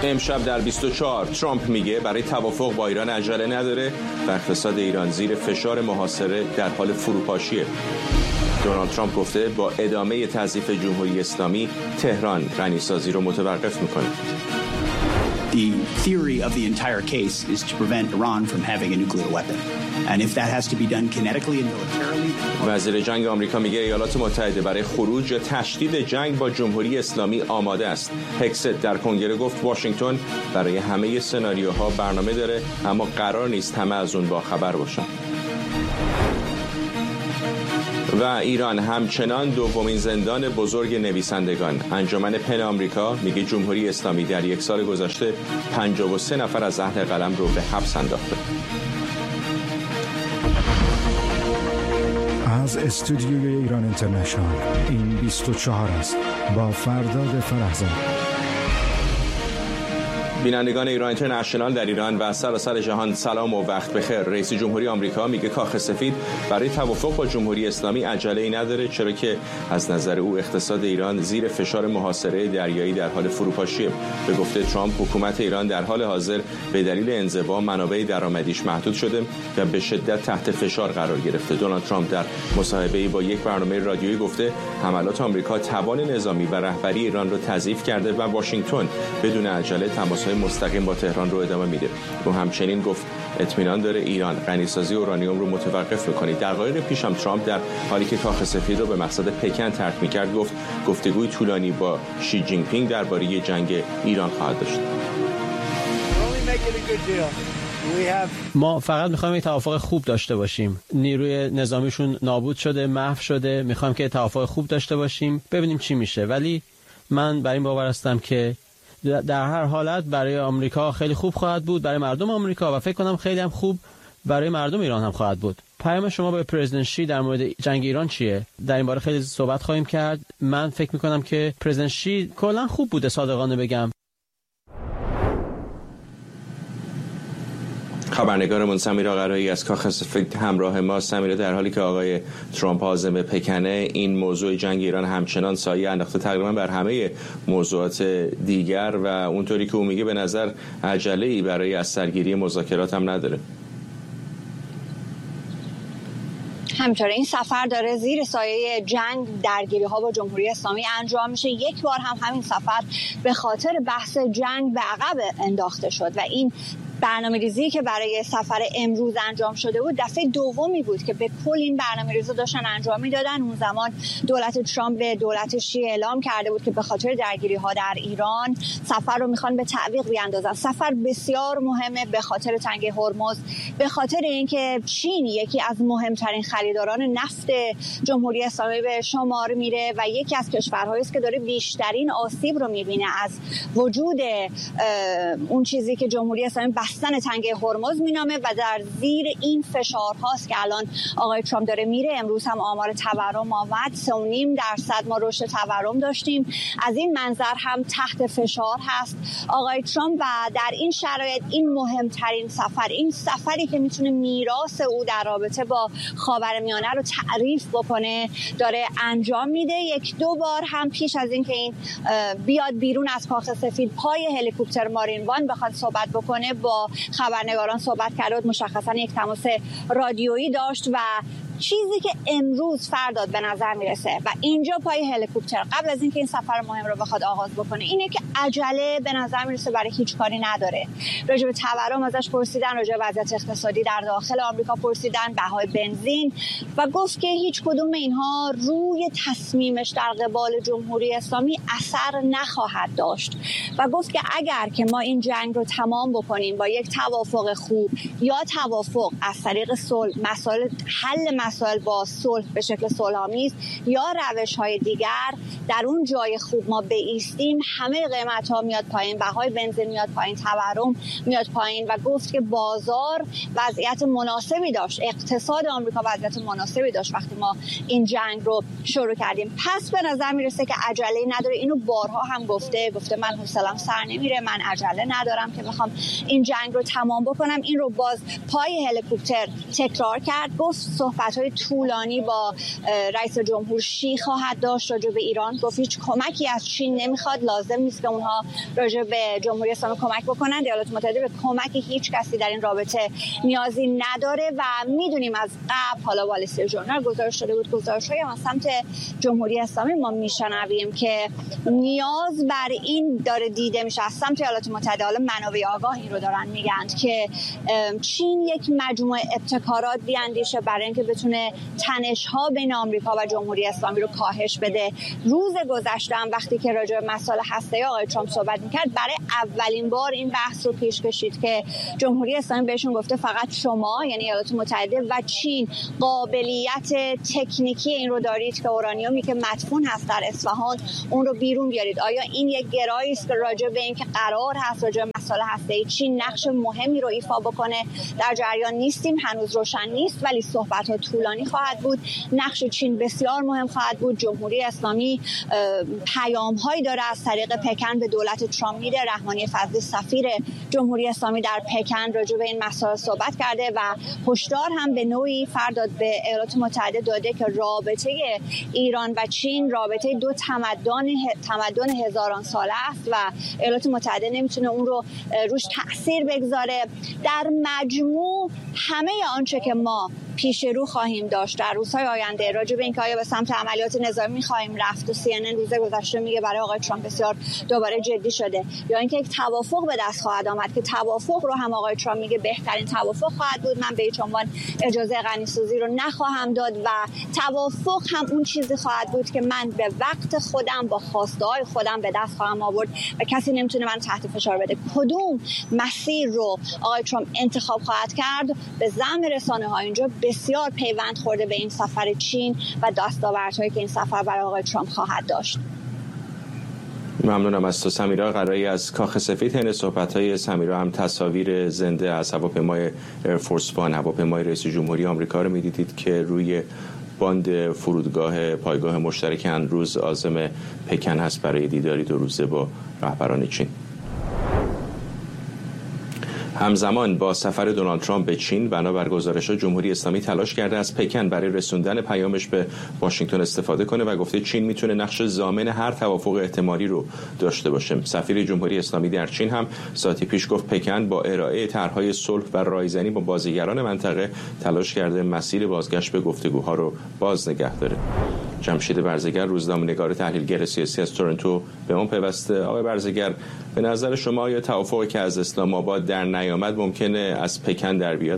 امشب در 24 ترامپ میگه برای توافق با ایران عجله نداره و اقتصاد ایران زیر فشار محاصره در حال فروپاشیه. دونالد ترامپ گفته با ادامه تضعیف جمهوری اسلامی تهران غنیسازی رو متوقف میکنه. The theory of the entire case is to prevent Iran from having a nuclear weapon. And if that has to be done kinetically and militarily. وزیر جنگ آمریکا میگه ایالات متحده برای خروج یا تشدید جنگ با جمهوری اسلامی آماده است. هکست در کنگره گفت واشنگتن برای همه سناریوها برنامه داره اما قرار نیست همه از اون با خبر باشن. و ایران همچنان دومین زندان بزرگ نویسندگان. انجمن پن آمریکا میگه جمهوری اسلامی در یک سال گذشته 53 نفر از اهل قلم رو به حبس انداخته. از استودیوی ایران اینترنشنال این 24 است با فرداد فرحزاد. بینندگان ایران اینترنشنال در ایران و سراسر جهان سلام و وقت بخیر. رئیس جمهوری آمریکا میگه کاخ سفید برای توافق با جمهوری اسلامی عجله‌ای نداره، چرا که از نظر او اقتصاد ایران زیر فشار محاصره دریایی در حال فروپاشیه. به گفته ترامپ حکومت ایران در حال حاضر به دلیل انزوا منابع درآمدیش محدود شده و به شدت تحت فشار قرار گرفته. دونالد ترامپ در مصاحبه‌ای با یک برنامه رادیویی گفته حملات آمریکا توان نظامی و رهبری ایران رو تضعیف کرده و واشنگتن بدون عجله تماس‌های مستقیم با تهران رو ادامه میده. او همچنین گفت اطمینان داره ایران غنیسازی اورانیوم رو متوقف می‌کنه. دقایق پیش هم ترامپ در حالی که کاخ سفید رو به مقصد پکن ترک می‌کرد گفت گفتگوی طولانی با شی جین پینگ درباره جنگ ایران خواهد داشت. ما فقط می‌خوایم یک توافق خوب داشته باشیم. نیروی نظامیشون نابود شده، محو شده. می‌خوایم که توافق خوب داشته باشیم، ببینیم چی میشه. ولی من بر این باور هستم که در هر حالت برای آمریکا خیلی خوب خواهد بود، برای مردم آمریکا، و فکر کنم خیلی هم خوب برای مردم ایران هم خواهد بود. پیام شما به پرزیدنت شی در مورد جنگ ایران چیه؟ در این باره خیلی صحبت خواهیم کرد. من فکر میکنم که پرزیدنت شی کلا خوب بوده، صادقانه بگم. خبرنگارمون سمیرا قرایی از کاخ سفید همراه ما. سمیرا، در حالی که آقای ترامپ عازم به پکنه، این موضوع جنگ ایران همچنان سایه انداخته تقریبا بر همه موضوعات دیگر و اونطوری که او میگه به نظر عجله‌ای برای از سرگیری مذاکرات هم نداره. همینطوره این سفر داره زیر سایه جنگ درگیری ها با جمهوری اسلامی انجام میشه. یک بار هم همین سفر به خاطر بحث جنگ به عقب انداخته شد و این برنامه‌ریزی که برای سفر امروز انجام شده بود دفعه دومی بود که به کل این برنامه‌ریزی داشتن انجام میدادن. اون زمان دولت ترامپ به دولت شی اعلام کرده بود که به خاطر درگیری‌ها در ایران سفر رو میخوان به تعویق بیاندازن. سفر بسیار مهمه به خاطر تنگه هرمز، به خاطر اینکه چین یکی از مهمترین خریداران نفت جمهوری اسلامی به شمار میره و یکی از کشورهایی است که داره بیشترین آسیب رو میبینه از وجود اون چیزی که جمهوری اسلامی بستن تنگه هرمز مینامه و در زیر این فشار هاست که الان آقای ترامپ داره میره. امروز هم آمار تورم آمد، 3.5% ما رشد تورم داشتیم. از این منظر هم تحت فشار هست آقای ترامپ و در این شرایط این مهمترین سفر، این سفری که میتونه میراث او در رابطه با خاورمیانه رو تعریف بکنه داره انجام میده. یک دو بار هم پیش از این که این بیاد بیرون از کاخ سفید پای هلیکوپتر مارین وان بخواد صحبت بکنه با خبرنگاران صحبت کرده بود، مشخصا یک تماس رادیویی داشت و چیزی که امروز فرداد به نظر میرسه و اینجا پای هلیکوپتر قبل از اینکه این سفر مهم رو بخواد آغاز بکنه اینه که عجله به نظر میرسه برای هیچ کاری نداره. راجع به تورم ازش پرسیدن، راجع به وضعیت اقتصادی در داخل آمریکا پرسیدن، بهای بنزین، و گفت که هیچ کدوم اینها روی تصمیمش در قبال جمهوری اسلامی اثر نخواهد داشت و گفت که اگر که ما این جنگ رو تمام بکنیم با یک توافق خوب یا توافق از طریق صلح، حل مسائل با صلح به شکل صلح‌آمیز یا روش‌های دیگر، در اون جای خوب ما بایستیم، همه قیمت‌ها میاد پایین، بهای بنزین میاد پایین، تورم میاد پایین و گفت که بازار وضعیت مناسبی داشت، اقتصاد آمریکا وضعیت مناسبی داشت وقتی ما این جنگ رو شروع کردیم. پس به نظر میرسه که عجله نداره. اینو بارها هم گفته من حوصله‌ام سر نمیره، من عجله ندارم که بخوام این جنگ رو تمام بکنم. این رو باز پای هلیکوپتر تکرار کرد، گفت صحبت صحبت‌های طولانی با رئیس جمهور شی خواهد داشت راجع به ایران. گفت هیچ کمکی از چین نمیخواد، لازم نیست که اونها راجع به جمهوری اسلامی کمک بکنن. ایالات متحده به کمک هیچ کسی در این رابطه نیازی نداره و میدونیم از قبل، حالا وال استریت ژورنال گزارش داده بود، گزارش‌های از سمت جمهوری اسلامی ما میشنویم که نیاز بر این داره دیده میشه از سمت ایالات متحده. حالا منابع آگاه این رو دارن میگن که چین یک مجموعه ابتکارات بیاندیشه برای اینکه بتونه تنش‌ها بین آمریکا و جمهوری اسلامی رو کاهش بده. روز گذشته هم وقتی که راجع به مسائل هسته‌ای آقای ترامپ صحبت می‌کرد، برای اولین بار این بحث رو پیش کشید که جمهوری اسلامی بهشون گفته فقط شما، یعنی ایالات متحده و چین، قابلیت تکنیکی این رو دارید که اورانیومی که مدفون هست در اصفهان اون رو بیرون بیارید. آیا این یک گرایی است که راجع به این که قرار هست راجع به مسائل هسته‌ای چین نقش مهمی رو ایفا بکنه؟ در جریان نیستیم، هنوز روشن نیست، ولی صحبت‌ها طولانی خواهد بود. نقش چین بسیار مهم خواهد بود. جمهوری اسلامی پیام‌هایی داره از طریق پکن به دولت ترامپ میده. رحمانی فضلی سفیر جمهوری اسلامی در پکن راجع به این مسائل صحبت کرده و هشدار هم به نوعی فرداد به ایالات متحده داده که رابطه ایران و چین رابطه دو تمدن هزاران ساله است و ایالات متحده نمیتونه اون رو روش تأثیر بگذاره. در مجموع همه آنچه که ما پیش رو خواهیم داشت در روزهای آینده راجع به اینکه آیا به سمت عملیات نظامی خواهیم رفت و CNN روز گذشته میگه برای آقای ترامپ بسیار دوباره جدی شده، یا اینکه یک توافق به دست خواهد آمد که توافق رو هم آقای ترامپ میگه بهترین توافق خواهد بود، من به هیچ عنوان اجازه غنیسازی رو نخواهم داد و توافق هم اون چیزی خواهد بود که من به وقت خودم با خواسته‌های خودم به دست خواهم آورد و کسی نمیتونه من تحت فشار بده. کدوم مسیر رو آقای ترامپ انتخاب خواهد کرد به زعم رسانه‌ها اینجا بسیار پیوند خورده به این سفر چین و دستاوردهایی که این سفر برای آقای ترامپ خواهد داشت. ممنونم از تو سمیرا. قراری از کاخ سفید حین صحبت‌های سمیرا هم تصاویر زنده از هواپیمای ایرفورس وان، هواپیمای رئیس جمهوری آمریکا رو می‌دیدید که روی باند فرودگاه پایگاه مشترک اندروز عازم پکن هست برای دیداری 2 روزه با رهبران چین. همزمان با سفر دونالد ترامپ به چین، بنابر گزارش‌ها جمهوری اسلامی تلاش کرده از پکن برای رسوندن پیامش به واشنگتن استفاده کنه و گفته چین میتونه نقش ضامن هر توافق احتمالی رو داشته باشه. سفیر جمهوری اسلامی در چین هم ساعتی پیش گفت پکن با ارائه طرح‌های صلح و رایزنی با بازیگران منطقه تلاش کرده مسیر بازگشت به گفتگوها رو باز نگه داره. جمشید برزگر، روزنامه‌نگار تحلیلگر سیاسی از تورنتو، به اون پیوسته. آقای برزگر، به نظر شما یا توافقی که از اسلام آباد در نیامد ممکنه از پکن در بیاد؟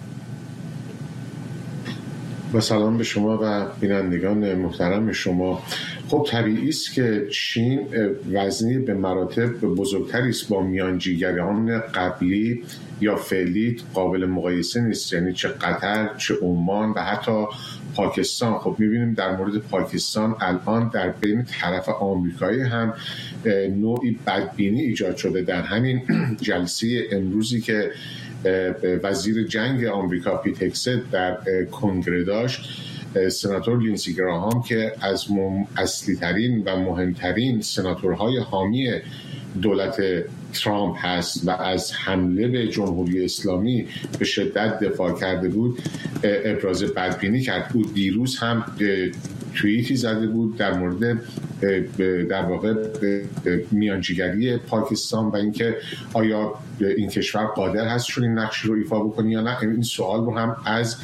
با سلام به شما و بینندگان محترم شما. خب طبیعی است که چین وزنی به مراتب بزرگتری است با میانجیگران قبلی یا فعلی قابل مقایسه نیست، یعنی چه قطر، چه عمان و حتی پاکستان. خب می‌بینیم در مورد پاکستان الان در بین طرف آمریکایی هم نوعی بدبینی ایجاد شده. در همین جلسه امروزی که وزیر جنگ آمریکا پیت هگست در کنگره داشت، سناتور لینسی گراهام که از اصلی ترین و مهمترین سناتورهای حامی دولت ترامپ هست و از حمله به جمهوری اسلامی به شدت دفاع کرده بود، ابراز بدبینی کرد. بود دیروز هم توییتی زده بود در مورد در واقع میانجیگری پاکستان و اینکه آیا این کشور قادر هست چون این نقش رو ایفا بکنه یا نه. این سوال رو هم از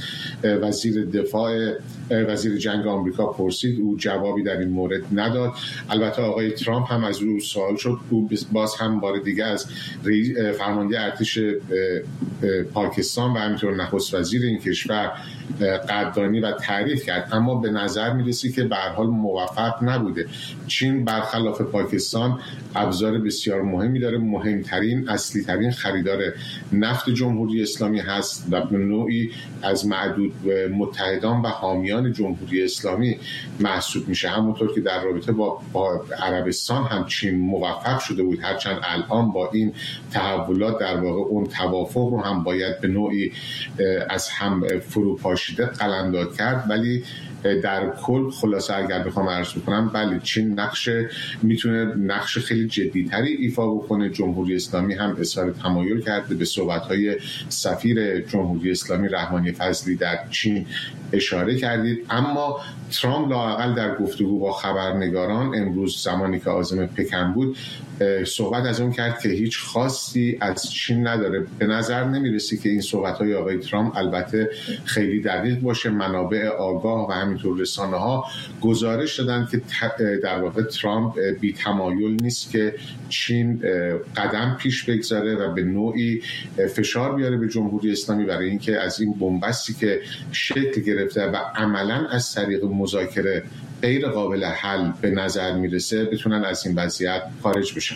وزیر جنگ آمریکا پرسید، او جوابی در این مورد نداد. البته آقای ترامپ هم از او سوال شد، او باز هم بار دیگه از فرمانده ارتش پاکستان و همینطور نخست وزیر این کشور قدردانی و تعریف کرد، اما به نظر میرسی که به هر حال موفق نبوده. چین برخلاف پاکستان ابزار بسیار مهمی داره، مهمترین اصلی ترین خریدار نفت جمهوری اسلامی هست و به نوعی از معدود متحدان و حامیان جمهوری اسلامی محسوب میشه. همونطور که در رابطه با عربستان هم چین موفق شده بود، هرچند الان با این تحولات در واقع اون توافق رو هم باید به نوعی از هم فروپاشیده قلمداد کرد، ولی در کل خلاصه اگر بخوام عرض بکنم، بله چین میتونه نقش خیلی جدی‌تری ایفا بکنه. جمهوری اسلامی هم اظهار تمایل کرده، به صحبت‌های سفیر جمهوری اسلامی رحمانی فضلی در چین اشاره کردید. اما ترامپ لااقل در گفتگو با خبرنگاران امروز زمانی که عازم پکن بود صحبت از اون کرد که هیچ خواستی از چین نداره. به نظر نمیرسی که این صحبت‌های آقای ترامپ البته خیلی دقیق باشه. منابع آگاه و همینطور رسانه‌ها گزارش دادن که در واقع ترامپ بی تمایل نیست که چین قدم پیش بگذاره و به نوعی فشار بیاره به جمهوری اسلامی برای اینکه از این بنبستی که شکل گرفته و عملاً از طریق مذاکره غیر قابل حل به نظر میرسه بتونن از این وضعیت خارج بشن.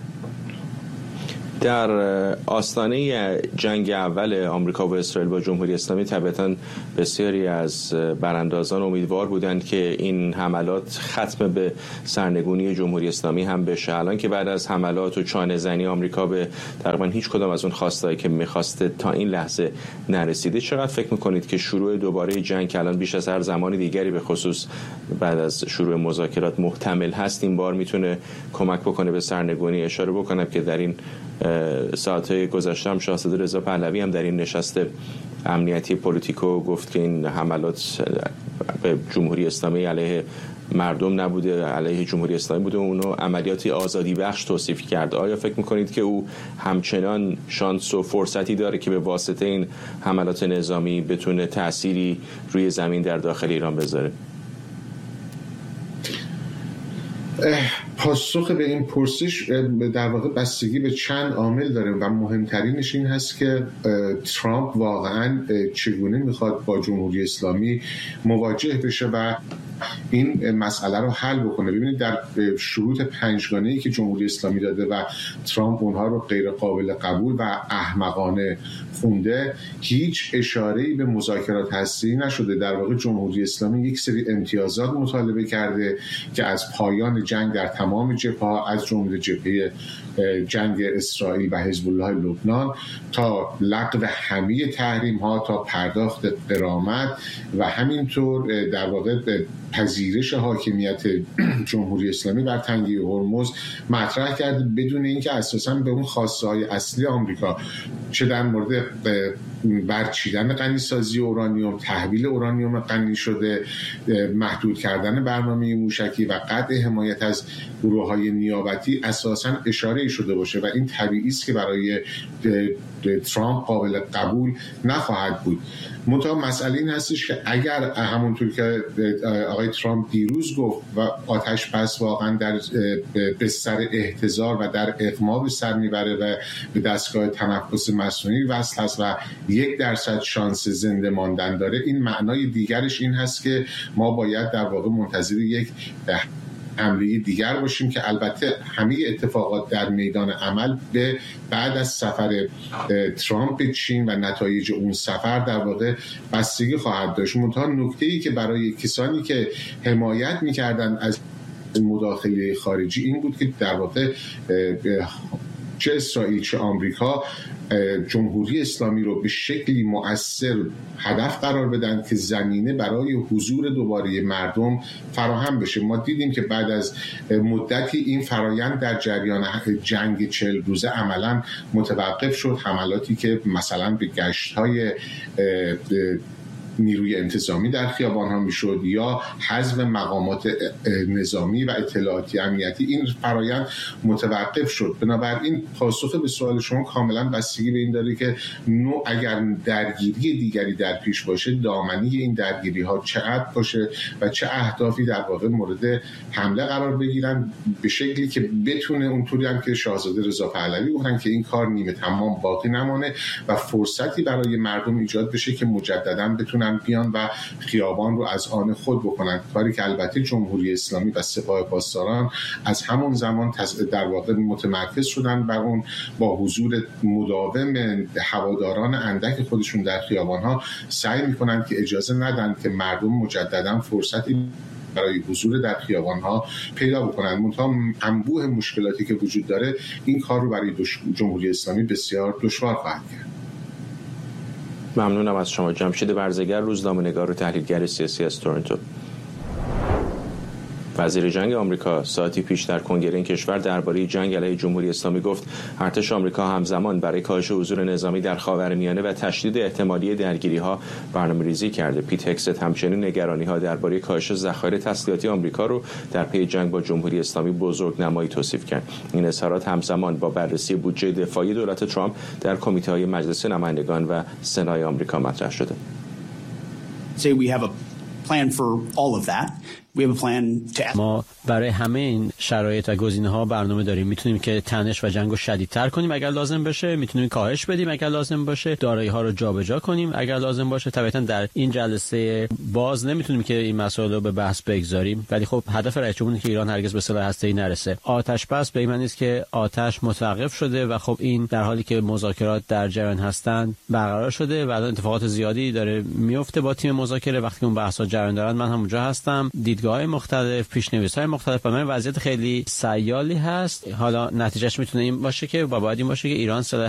در آستانه جنگ اول آمریکا و اسرائیل با جمهوری اسلامی طبعاً بسیاری از براندازان امیدوار بودند که این حملات ختم به سرنگونی جمهوری اسلامی هم بشه. الان که بعد از حملات و چانه‌زنی آمریکا به تقریباً هیچ کدام از اون خواستایی که می‌خواسته تا این لحظه نرسیده، چقدر فکر می‌کنید که شروع دوباره جنگ که الان بیش از هر زمان دیگری به خصوص بعد از شروع مذاکرات محتمل هست، این بار میتونه کمک بکنه به سرنگونی؟ اشاره بکنم که در این ساعت‌های گذشته هم شاهزاده رضا پهلوی هم در این نشست امنیتی پولیتیکو گفت که این حملات به جمهوری اسلامی علیه مردم نبوده، علیه جمهوری اسلامی بوده، اونو عملیاتی آزادی بخش توصیف کرد. آیا فکر میکنید که او همچنان شانس و فرصتی داره که به واسطه این حملات نظامی بتونه تأثیری روی زمین در داخل ایران بذاره؟ پاسخ به این پرسش در واقع بستگی به چند عامل داره و مهمترینش این هست که ترامپ واقعا چگونه میخواد با جمهوری اسلامی مواجه بشه و این مسئله رو حل بکنه. ببینید در شروط پنجگانه‌ای که جمهوری اسلامی داده و ترامپ اونها رو غیر قابل قبول و احمقانه خونده، هیچ اشاره‌ای به مذاکرات هسته‌ای نشده. در واقع جمهوری اسلامی یک سری امتیازات مطالبه کرده که از پایان جنگ در تمام جبهه‌ها، از جمله جبهه جنگ اسرائیل و حزب الله لبنان، تا لغو همه تحریم‌ها، تا پرداخت غرامت و همینطور در واقع پذیرش حاکمیت جمهوری اسلامی بر تنگه هرمز مطرح کرده، بدون اینکه اساساً به اون خواسته‌های اصلی آمریکا، چه در مورد برچیدن غنیسازی اورانیوم، تحویل اورانیوم غنی شده، محدود کردن برنامه موشکی و قطع حمایت از گروه‌های نیابتی اساساً اشاره شده باشه و این طبیعی است که برای ترامپ قابل قبول نخواهد بود. منتها مسئله این هستش که اگر همونطور که آقای ترامپ دیروز گفت و آتش بس واقعا در بستر احتضار و در اغما به سر میبره و به دستگاه تنفس مصنوعی وصل هست و 1% شانس زنده ماندن داره، این معنای دیگرش این هست که ما باید در واقع منتظر یک حمله دیگر باشیم که البته همه اتفاقات در میدان عمل به بعد از سفر ترامپ به چین و نتایج اون سفر در واقع بستگی خواهد داشت. منتها نکته‌ای که برای کسانی که حمایت می‌کردن از مداخله خارجی این بود که در واقع چه اسرائیل چه آمریکا جمهوری اسلامی رو به شکلی مؤثر هدف قرار بدن که زمینه برای حضور دوباره مردم فراهم بشه. ما دیدیم که بعد از مدتی این فرایند در جریان جنگ 40 روزه عملاً متوقف شد. حملاتی که مثلا به گشت‌های نیروی انتظامی در خیابان‌ها میشد یا حذف مقامات نظامی و اطلاعاتی امنیتی، این فرایند متوقف شد. بنابراین پاسخ به سوال شما کاملا بستگی به این داره که اگر درگیری دیگری در پیش باشه، دامنه این درگیری‌ها چقدر باشه و چه اهدافی در واقع مورد حمله قرار بگیرن، به شکلی که بتونه اونطوری هم که شاهزاده رضا پهلوی گفتن که این کار نیمه تمام باقی نمانه و فرصتی برای مردم ایجاد بشه که مجدداً بتونن بیان و خیابان رو از آن خود بکنن، کاری که البته جمهوری اسلامی و سپاه پاسداران از همون زمان در واقع متمرکز شدن بر اون، با حضور مداوم هواداران اندک خودشون در خیابان‌ها سعی می‌کنن که اجازه ندن که مردم مجدداً فرصتی برای حضور در خیابان‌ها پیدا بکنن. منتها انبوه مشکلاتی که وجود داره این کار رو برای جمهوری اسلامی بسیار دشوار خواهد کرد. ممنونم از شما. جمشید برزگر، روزنامه‌نگار و تحلیلگر سیاسی از تورنتو. وزیر جنگ آمریکا ساعتی پیش در کنگره این کشور درباره جنگ علیه جمهوری اسلامی گفت ارتش آمریکا همزمان برای کاهش حضور نظامی در خاورمیانه و تشدید احتمالی درگیری‌ها برنامه‌ریزی کرده. پیت هگست همچنین نگرانی‌ها درباره کاهش ذخایر تسلیحاتی آمریکا رو در پی جنگ با جمهوری اسلامی بزرگنمایی توصیف کرد. این اظهارات همزمان با بررسی بودجه دفاعی دولت ترامپ در کمیته‌های مجلس نمایندگان و سنای آمریکا مطرح شده. ما برای همه این شرایط و گزینه‌ها برنامه داریم. میتونیم که تنش و جنگو شدیدتر کنیم اگر لازم بشه، میتونیم کاهش بدیم اگر لازم باشه، دارایی‌ها رو جابجا کنیم اگر لازم باشه. طبعاً در این جلسه باز نمیتونیم که این مسائل رو به بحث بگذاریم، ولی خب هدف رئیس جمهور اینه که ایران هرگز به سلاح هسته‌ای نرسه. آتش بس به این معنی است که آتش متوقف شده و خب این در حالی که مذاکرات در جریان هستند برقرار شده و الان اتفاقات زیادی داره میفته با تیم مذاکره. وقتی اون بحث‌ها جریان دارن من هم اونجا هستم، دیدگاه‌های مختلف، پیش‌نویس‌های مختلف، و من وضعیت خیلی سیالی هست. حالا نتیجهش میتونه این باشه که باید این باشه که ایران سلاح